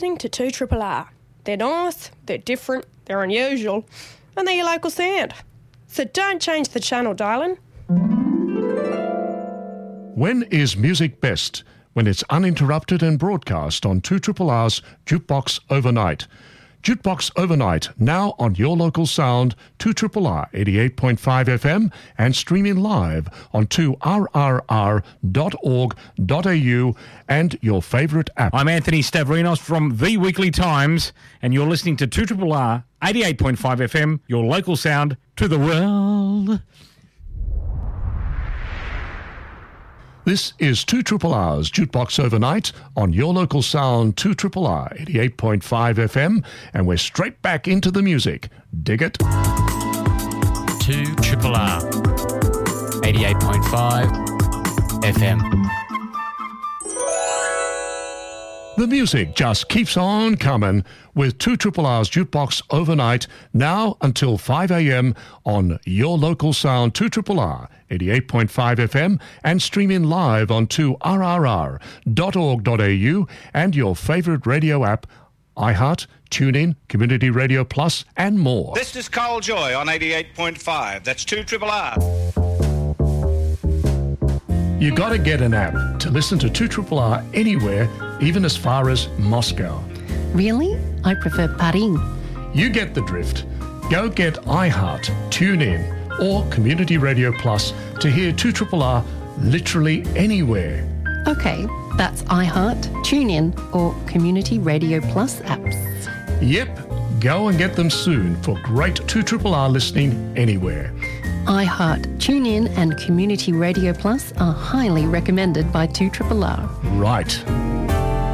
listening to 2RRR. They're nice, they're different, they're unusual, and they're your local sound. So don't change the channel, darling. When is music best? When it's uninterrupted and broadcast on 2RRR's Jukebox Overnight. Jukebox Overnight, now on your local sound, 2RRR 88.5 FM, and streaming live on 2rrr.org.au and your favourite app. I'm Anthony Stavrinos from The Weekly Times, and you're listening to 2RRR 88.5 FM, your local sound to the world. This is 2RRR's Jukebox Overnight on your local sound 2RRR 88.5 FM, and we're straight back into the music. Dig it? 2RRR 88.5 FM. The music just keeps on coming with 2RRR's Jukebox Overnight, now until 5 a.m. on your local sound 2RRR 88.5 FM, and streaming live on 2rrr.org.au and your favourite radio app, iHeart, TuneIn, Community Radio Plus, and more. This is Carl Joy on 88.5. That's 2RRR. You got to get an app to listen to 2RRR anywhere, even as far as Moscow. Really? I prefer Paris. You get the drift. Go get iHeart, TuneIn, or Community Radio Plus to hear 2RRR literally anywhere. Okay, that's iHeart, TuneIn, or Community Radio Plus apps. Yep, go and get them soon for great 2RRR listening anywhere. iHeart, TuneIn, and Community Radio Plus are highly recommended by 2RRR. Right.